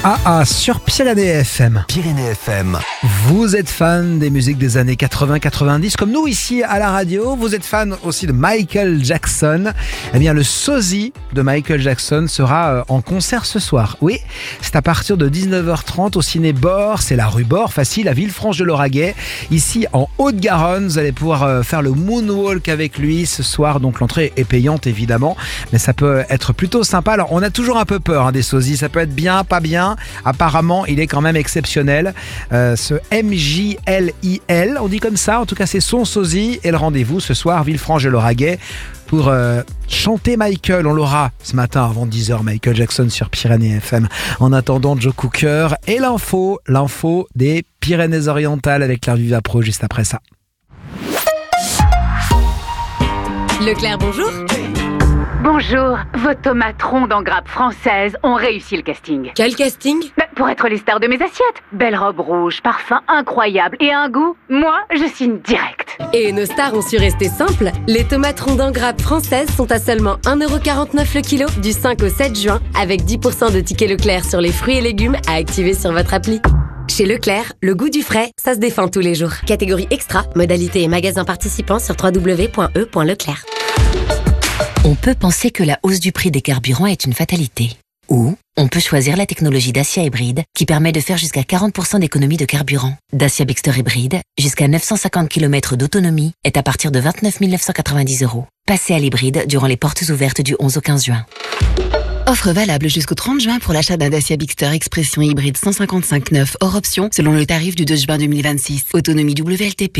sur Pyrénées FM. Pyrénées FM. Vous êtes fan des musiques des années 80-90 comme nous ici à la radio. Vous êtes fan aussi de Michael Jackson. Eh bien, le sosie de Michael Jackson sera en concert ce soir. Oui, c'est à partir de 19h30 au Ciné Bord. C'est la rue Bord, facile, à Villefranche-de-Lauragais. Ici, en Haute-Garonne, vous allez pouvoir faire le moonwalk avec lui ce soir. Donc, l'entrée est payante, évidemment. Mais ça peut être plutôt sympa. Alors, on a toujours un peu peur des sosies. Ça peut être bien, pas bien. Apparemment, il est quand même exceptionnel. Ce MJLIL, on dit comme ça. En tout cas, c'est son sosie. Et le rendez-vous ce soir, Villefranche-de-Lauragais, pour chanter Michael. On l'aura ce matin avant 10h, Michael Jackson sur Pyrénées FM. En attendant, Joe Cooker et l'info des Pyrénées-Orientales avec Claire Vivapro juste après ça. Leclerc, bonjour. Bonjour, vos tomates rondes en grappe française ont réussi le casting. Quel casting? Pour être les stars de mes assiettes. Belle robe rouge, parfum incroyable et un goût, moi, je signe direct. Et nos stars ont su rester simples. Les tomates rondes en grappe françaises sont à seulement 1,49€ le kilo du 5 au 7 juin avec 10% de tickets Leclerc sur les fruits et légumes à activer sur votre appli. Chez Leclerc, le goût du frais, ça se défend tous les jours. Catégorie extra, modalité et magasins participants sur www.e.leclerc. On peut penser que la hausse du prix des carburants est une fatalité. Ou on peut choisir la technologie Dacia Hybride qui permet de faire jusqu'à 40% d'économie de carburant. Dacia Bigster Hybride, jusqu'à 950 km d'autonomie, est à partir de 29 990€. Passez à l'hybride durant les portes ouvertes du 11 au 15 juin. Offre valable jusqu'au 30 juin pour l'achat d'un Dacia Bigster Expression hybride 155 neuf hors option selon le tarif du 2 juin 2026. Autonomie WLTP.